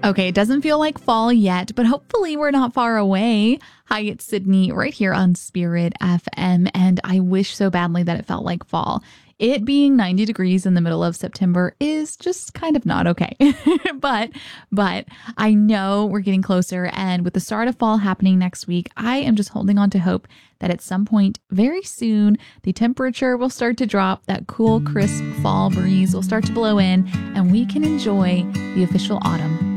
Okay, it doesn't feel like fall yet, but hopefully we're not far away. Hi, it's Sydney right here on Spirit FM, and I wish so badly that it felt like fall. It being 90 degrees in the middle of September is just kind of not okay. but I know we're getting closer, and with the start of fall happening next week, I am just holding on to hope that at some point very soon, the temperature will start to drop, that cool, crisp fall breeze will start to blow in, and we can enjoy the official autumn